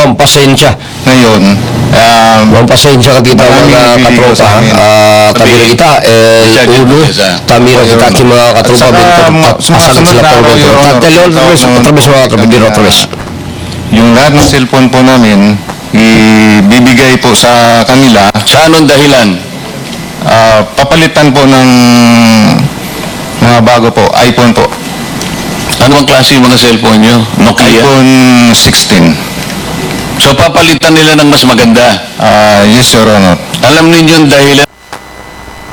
Ma'am, pasensya. Ngayon, Ma'am, pasensya ka kita maraming mga ibibigay katropa. sa amin. Kamira kita, ulo, tamira kita aking mga katropa. Asalang sila po. Tell mga kabindiro, Travis. yung lahat ng cellphone po namin, ibibigay po sa kanila. Sa anong dahilan? Papalitan po ng mga bago po, iPhone po. Ano ang klase yung mga cellphone nyo? Nokia? iPhone 16. So papalitan nila ng mas maganda. Yes, Your Honor. Alam ninyo yung dahilan